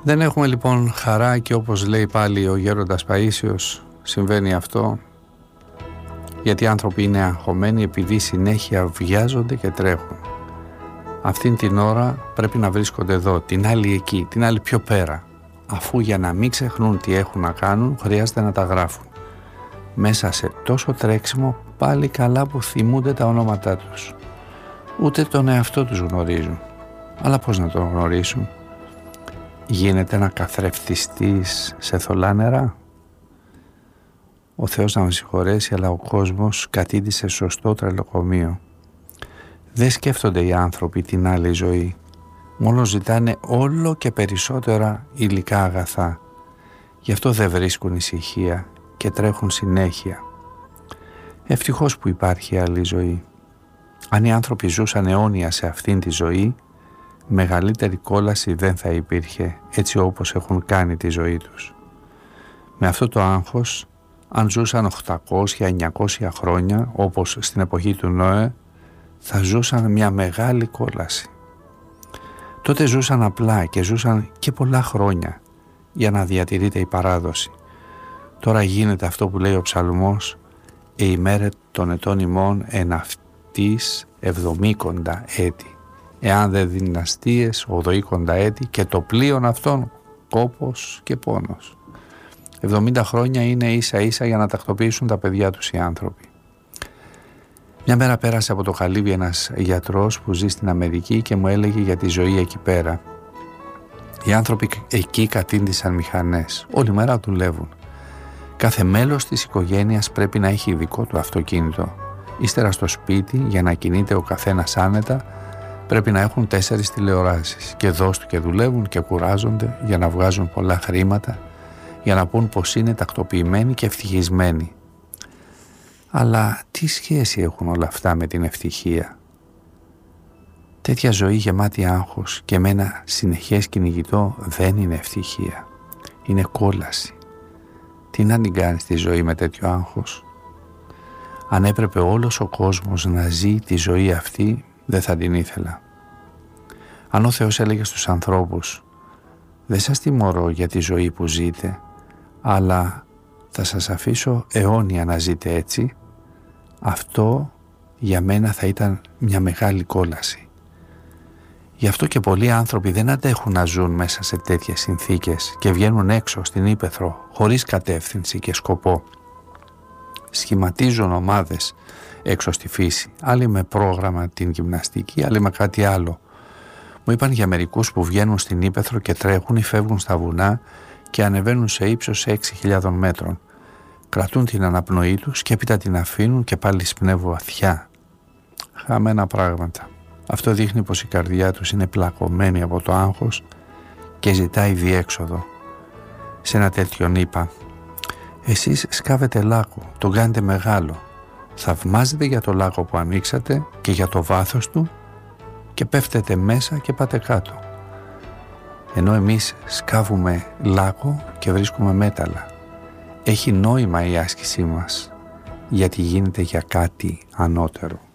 Δεν έχουμε λοιπόν χαρά και όπως λέει πάλι ο γέροντας Παΐσιος, συμβαίνει αυτό γιατί οι άνθρωποι είναι αγχωμένοι επειδή συνέχεια βιάζονται και τρέχουν. Αυτήν την ώρα πρέπει να βρίσκονται εδώ, την άλλη εκεί, την άλλη πιο πέρα, αφού για να μην ξεχνούν τι έχουν να κάνουν χρειάζεται να τα γράφουν. Μέσα σε τόσο τρέξιμο πάλι καλά που θυμούνται τα ονόματά τους. Ούτε τον εαυτό τους γνωρίζουν. Αλλά πώς να τον γνωρίσουν? Γίνεται να καθρεφτιστείς σε θολά νερά? Ο Θεός να με συγχωρέσει, αλλά ο κόσμος κατοίτησε σε σωστό τρελοκομείο. Δεν σκέφτονται οι άνθρωποι την άλλη ζωή. Μόνο ζητάνε όλο και περισσότερα υλικά αγαθά. Γι' αυτό δεν βρίσκουν ησυχία και τρέχουν συνέχεια. Ευτυχώς που υπάρχει άλλη ζωή. Αν οι άνθρωποι ζούσαν αιώνια σε αυτήν τη ζωή, μεγαλύτερη κόλαση δεν θα υπήρχε, έτσι όπως έχουν κάνει τη ζωή τους. Με αυτό το άγχος, αν ζούσαν 800-900 χρόνια, όπως στην εποχή του Νόε, θα ζούσαν μια μεγάλη κόλαση. Τότε ζούσαν απλά και ζούσαν και πολλά χρόνια για να διατηρείται η παράδοση. Τώρα γίνεται αυτό που λέει ο ψαλμός «Ημέρε των ετών ημών εν αυτής 70 έτη, εάν δε δυναστείες 80 έτη και το πλοίον αυτών κόπος και πόνος». 70 χρόνια είναι ίσα ίσα για να τακτοποιήσουν τα παιδιά τους οι άνθρωποι. Μια μέρα πέρασε από το Χαλίβι ένας γιατρός που ζει στην Αμερική και μου έλεγε για τη ζωή εκεί πέρα. Οι άνθρωποι εκεί κατήντησαν μηχανές, όλη μέρα δουλεύουν. Κάθε μέλος της οικογένειας πρέπει να έχει δικό του αυτοκίνητο. Ύστερα στο σπίτι, για να κινείται ο καθένας άνετα, πρέπει να έχουν 4 τηλεοράσεις και δώστου και δουλεύουν και κουράζονται για να βγάζουν πολλά χρήματα, για να πούν πως είναι τακτοποιημένοι και ευτυχισμένοι. Αλλά τι σχέση έχουν όλα αυτά με την ευτυχία? Τέτοια ζωή γεμάτη άγχος και με ένα συνεχές κυνηγητό δεν είναι ευτυχία. Είναι κόλαση. Τι να την κάνεις τη ζωή με τέτοιο άγχος? Αν έπρεπε όλος ο κόσμος να ζει τη ζωή αυτή, δεν θα την ήθελα. Αν ο Θεός έλεγε στους ανθρώπους «Δεν σας τιμωρώ για τη ζωή που ζείτε, αλλά θα σας αφήσω αιώνια να ζείτε έτσι», αυτό για μένα θα ήταν μια μεγάλη κόλαση. Γι' αυτό και πολλοί άνθρωποι δεν αντέχουν να ζουν μέσα σε τέτοιες συνθήκες και βγαίνουν έξω στην ύπαιθρο χωρίς κατεύθυνση και σκοπό. Σχηματίζουν ομάδες έξω στη φύση, άλλοι με πρόγραμμα την γυμναστική, άλλοι με κάτι άλλο. Μου είπαν για μερικούς που βγαίνουν στην ύπαιθρο και τρέχουν ή φεύγουν στα βουνά και ανεβαίνουν σε ύψος 6.000 μέτρων. Κρατούν την αναπνοή τους και έπειτα την αφήνουν και πάλι σπνεύουν βαθιά. Χαμένα πράγματα. Αυτό δείχνει πως η καρδιά τους είναι πλακωμένη από το άγχος και ζητάει διέξοδο. Σε ένα τέτοιον είπα «Εσείς σκάβετε λάκκο, τον κάνετε μεγάλο. Θαυμάζετε για το λάκκο που ανοίξατε και για το βάθος του και πέφτετε μέσα και πάτε κάτω. Ενώ εμείς σκάβουμε λάκκο και βρίσκουμε μέταλλα. Έχει νόημα η άσκησή μας γιατί γίνεται για κάτι ανώτερο».